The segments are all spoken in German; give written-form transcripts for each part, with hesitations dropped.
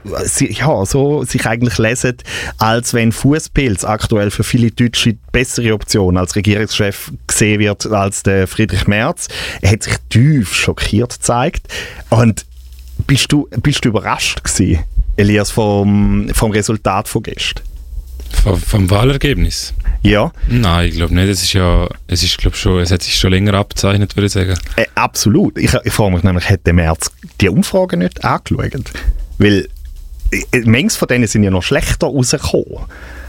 so sich eigentlich lesen, als wenn Fußpilz aktuell für viele Deutsche die bessere Option als Regierungschef gesehen wird als der Friedrich Merz. Er hat sich tief schockiert gezeigt. Und bist du überrascht gewesen, Elias, vom Resultat von gestern? Vom Wahlergebnis? Ja. Nein, ich glaube nicht. Es hat sich schon länger abgezeichnet, würde ich sagen. Absolut. Ich frage mich nämlich, hat der Merz die Umfrage nicht angeschaut? Weil manche von denen sind ja noch schlechter rausgekommen.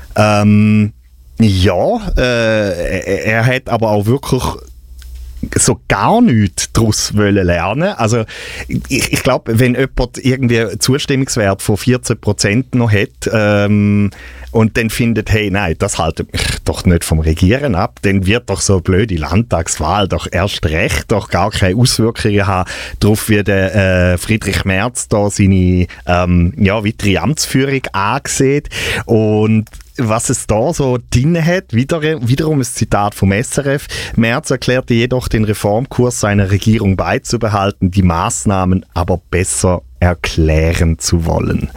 Er hat aber auch wirklich so gar nichts daraus lernen. Also ich glaube, wenn jemand irgendwie einen Zustimmungswert von 14% noch hat und dann findet, hey, nein, das haltet mich doch nicht vom Regieren ab, dann wird doch so eine blöde Landtagswahl doch erst recht doch gar keine Auswirkungen haben darauf, wie der Friedrich Merz da seine weitere Amtsführung angesehen. Und was es da so drin hat, wiederum ein Zitat vom SRF. Merz erklärte jedoch, den Reformkurs seiner Regierung beizubehalten, die Maßnahmen aber besser erklären zu wollen.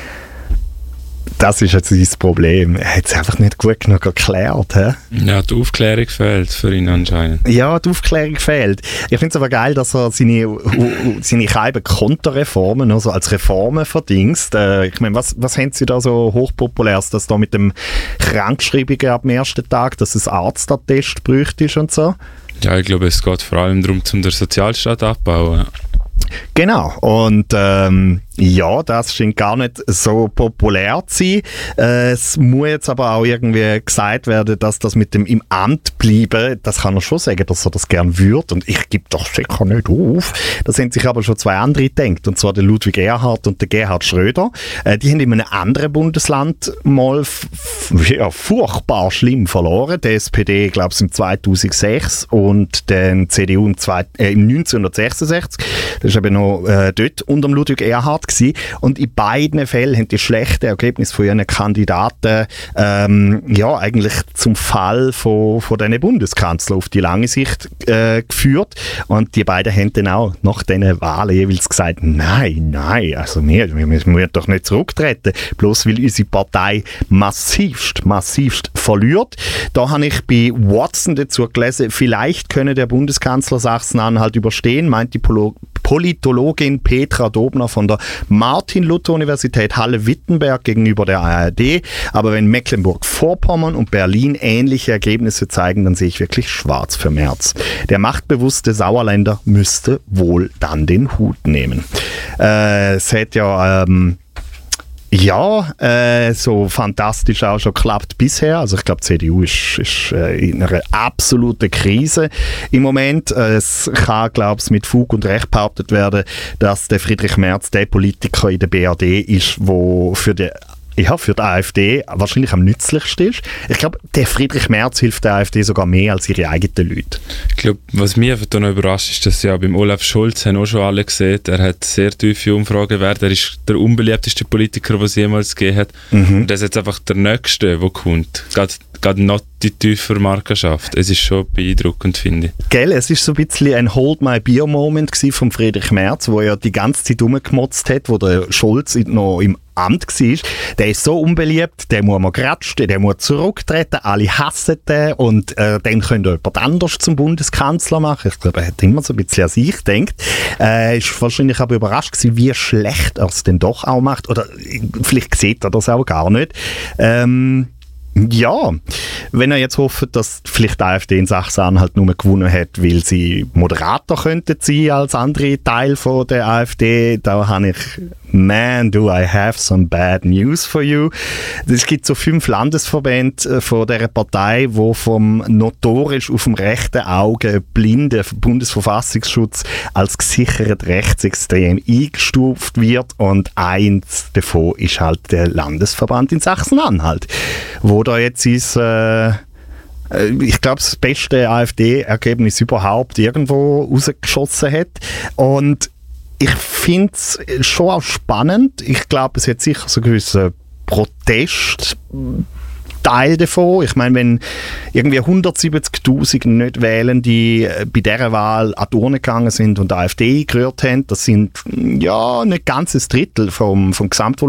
Das ist jetzt sein Problem. Er hat es einfach nicht gut genug erklärt. He? Ja, die Aufklärung fehlt für ihn anscheinend. Ja, die Aufklärung fehlt. Ich finde es aber geil, dass er seine kleinen Konterreformen also als Reformen verdingst. Ich meine, was haben Sie da so hochpopuläres, dass da mit dem Krankschreibungen ab dem ersten Tag, dass es Arztattest bräuchte und so? Ja, ich glaube, es geht vor allem darum, den Sozialstaat abzubauen. Genau, und das scheint gar nicht so populär zu sein. Es muss jetzt aber auch irgendwie gesagt werden, dass das mit dem im Amt bleiben, das kann er schon sagen, dass er das gern würde, und ich gebe doch sicher nicht auf. Da sind sich aber schon zwei andere gedacht, und zwar der Ludwig Erhard und der Gerhard Schröder. Die haben in einem anderen Bundesland mal furchtbar schlimm verloren. Die SPD, glaube ich, im 2006 und den CDU im 1966. Das war eben noch dort unter dem Ludwig Erhard gewesen. Und in beiden Fällen haben die schlechten Ergebnisse von ihren Kandidaten eigentlich zum Fall von diesen Bundeskanzlern auf die lange Sicht geführt. Und die beiden haben dann auch nach diesen Wahlen jeweils gesagt, nein, also wir müssen doch nicht zurücktreten, bloß weil unsere Partei massivst verliert. Da habe ich bei Watson dazu gelesen, vielleicht könne der Bundeskanzler Sachsen-Anhalt überstehen, meint die Politologin Petra Dobner von der Martin-Luther-Universität Halle-Wittenberg gegenüber der ARD. Aber wenn Mecklenburg-Vorpommern und Berlin ähnliche Ergebnisse zeigen, dann sehe ich wirklich schwarz für Merz. Der machtbewusste Sauerländer müsste wohl dann den Hut nehmen. Es hat so fantastisch auch schon geklappt bisher. Also ich glaube, die CDU ist in einer absoluten Krise im Moment. Es kann, glaube ich, mit Fug und Recht behauptet werden, dass der Friedrich Merz der Politiker in der BRD ist, der für die AfD wahrscheinlich am nützlichsten ist. Ich glaube, der Friedrich Merz hilft der AfD sogar mehr als ihre eigenen Leute. Ich glaube, was mich einfach noch überrascht, ist, dass ja beim Olaf Scholz haben auch schon alle gesehen, er hat sehr tiefe Umfragewerte, er ist der unbeliebteste Politiker, den es jemals gegeben hat. Und das ist jetzt einfach der Nächste, der kommt. Gerade noch die tiefere Markenschaft. Es ist schon beeindruckend, finde ich. Gell, es ist so ein bisschen ein Hold-my-beer-Moment von Friedrich Merz, wo er die ganze Zeit rumgemotzt hat, wo der Scholz noch im Amt war. Der ist so unbeliebt, der muss man gratschen, der muss zurücktreten, alle hassen den und dann könnte jemand anders zum Bundeskanzler machen. Ich glaube, er hat immer so ein bisschen an sich gedacht. Ist wahrscheinlich aber überrascht gewesen, wie schlecht er es denn doch auch macht. Oder vielleicht sieht er das auch gar nicht. Ja, wenn er jetzt hofft, dass vielleicht die AfD in Sachsen-Anhalt nur gewonnen hat, weil sie moderater könnten sein als andere Teile von der AfD, da habe ich Man, do I have some bad news for you. Es gibt so 5 Landesverbände von dieser Partei, die vom notorisch auf dem rechten Auge blinden Bundesverfassungsschutz als gesichert rechtsextrem eingestuft wird, und eins davon ist halt der Landesverband in Sachsen-Anhalt, wo da jetzt ist, ich glaube, das beste AfD-Ergebnis überhaupt irgendwo rausgeschossen hat. Und ich finde es schon auch spannend. Ich glaube, es hat sicher so einen gewissen Protestteil davon. Ich meine, wenn irgendwie 170'000 nicht wählen, die bei dieser Wahl an die Urne gegangen sind und die AfD gehört haben, das sind ja nicht ganz ein Drittel vom Gesamtvolumen